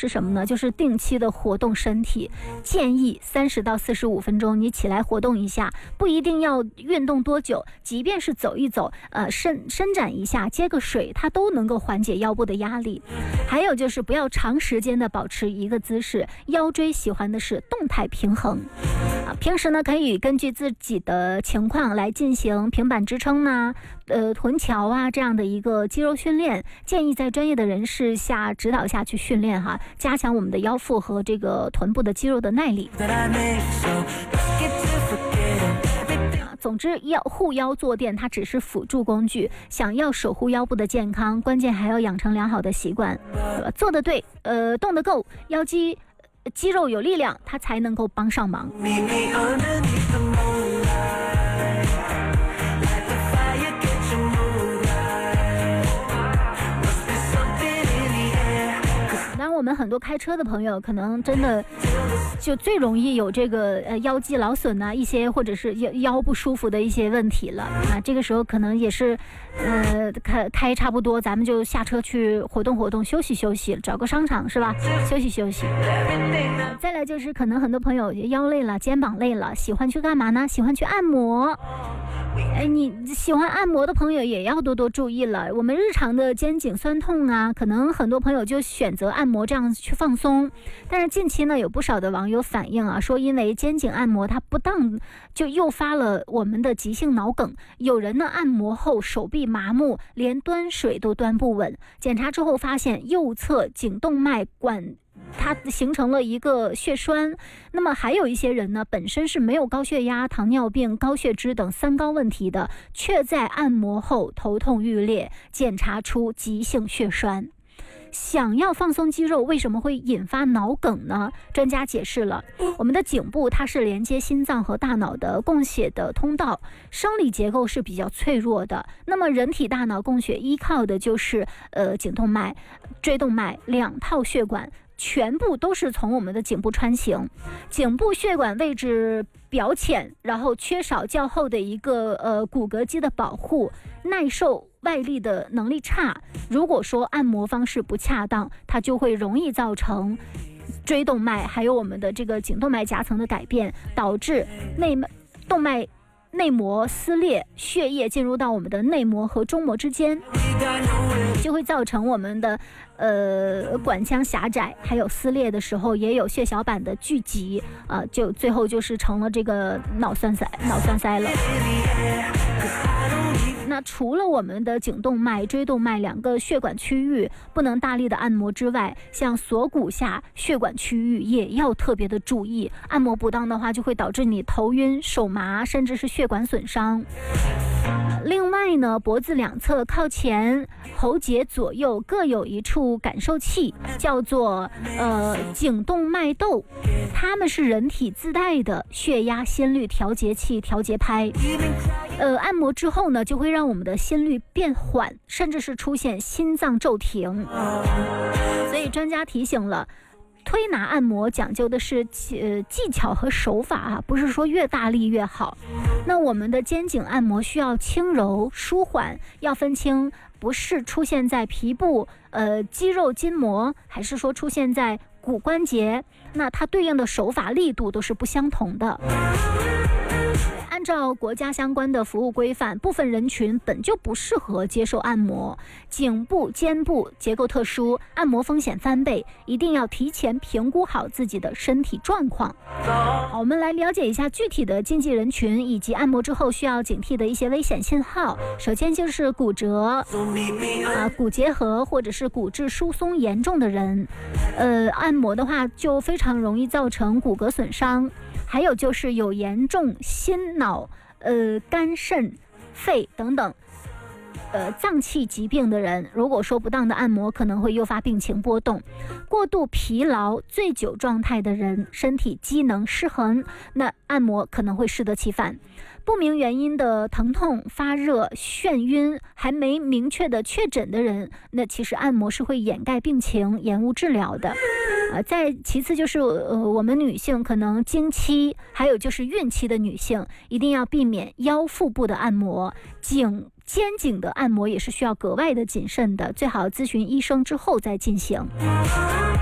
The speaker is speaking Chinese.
是什么呢？就是定期的活动身体，建议30到45分钟你起来活动一下，不一定要运动多久，即便是走一走，伸展一下，接个水，它都能够缓解腰部的压力。还有就是不要长时间的保持一个姿势，腰椎喜欢的是动态平衡。平时呢可以根据自己的情况来进行平板支撑啊、臀桥啊这样的一个肌肉训练，建议在专业的人士下指导下去训练哈，加强我们的腰腹和这个臀部的肌肉的耐力。总之，护腰坐垫它只是辅助工具，想要守护腰部的健康，关键还要养成良好的习惯，做得对，动得够，腰肌肉有力量，它才能够帮上忙。我们很多开车的朋友可能真的就最容易有这个腰肌劳损啊，一些或者是腰不舒服的一些问题了啊。这个时候可能也是开差不多，咱们就下车去活动活动，休息休息，找个商场是吧，休息休息。再来就是可能很多朋友腰累了，肩膀累了，喜欢去干嘛呢？喜欢去按摩。你喜欢按摩的朋友也要多多注意了。我们日常的肩颈酸痛啊，可能很多朋友就选择按摩这样去放松。但是近期呢，有不少的网友反映啊，说因为肩颈按摩它不当，就诱发了我们的急性脑梗。有人呢按摩后手臂麻木，连端水都端不稳。检查之后发现右侧颈动脉管它形成了一个血栓。那么还有一些人呢，本身是没有高血压、糖尿病、高血脂等3高问题的，却在按摩后头痛欲裂，检查出急性血栓。想要放松肌肉，为什么会引发脑梗呢？专家解释了，我们的颈部它是连接心脏和大脑的供血的通道，生理结构是比较脆弱的。那么人体大脑供血依靠的就是颈动脉、椎动脉2套血管，全部都是从我们的颈部穿行。颈部血管位置表浅，然后缺少较厚的一个骨骼肌的保护，耐受外力的能力差。如果说按摩方式不恰当，它就会容易造成椎动脉还有我们的这个颈动脉夹层的改变，导致动脉内膜撕裂，血液进入到我们的内膜和中膜之间，就会造成我们的管腔狭窄，还有撕裂的时候也有血小板的聚集就最后就是成了这个脑栓塞了。那除了我们的颈动脉、椎动脉2个血管区域不能大力的按摩之外，像锁骨下血管区域也要特别的注意，按摩不当的话就会导致你头晕、手麻，甚至是血管损伤。另外呢，脖子2侧靠前、喉结左右各有一处感受器，叫做颈动脉窦，它们是人体自带的血压、心率调节器、调节拍。按摩之后呢，就会让我们的心率变缓，甚至是出现心脏骤停。所以专家提醒了，推拿按摩讲究的是技巧和手法啊，不是说越大力越好。那我们的肩颈按摩需要轻柔舒缓，要分清不是出现在皮部肌肉筋膜，还是说出现在骨关节，那它对应的手法力度都是不相同的。按照国家相关的服务规范，部分人群本就不适合接受按摩，颈部、肩部结构特殊，按摩风险翻倍，一定要提前评估好自己的身体状况。好，我们来了解一下具体的禁忌人群以及按摩之后需要警惕的一些危险信号。首先就是骨折、骨结核或者是骨质疏松严重的人，按摩的话就非常容易造成骨骼损伤。还有就是有严重心脑、肝肾、肺等等脏器疾病的人，如果说不当的按摩可能会诱发病情波动。过度疲劳、醉酒状态的人，身体机能失衡，那按摩可能会适得其反。不明原因的疼痛、发热、眩晕还没明确的确诊的人，那其实按摩是会掩盖病情、延误治疗的。再其次就是我们女性可能经期，还有就是孕期的女性，一定要避免腰腹部的按摩，肩颈的按摩也是需要格外的谨慎的，最好咨询医生之后再进行。